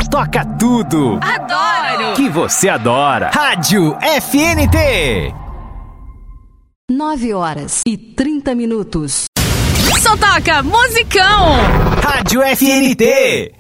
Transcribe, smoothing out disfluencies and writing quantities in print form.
toca tudo. Adoro! Que você adora. Rádio FNT. 9h30. Só toca musicão. Rádio FNT.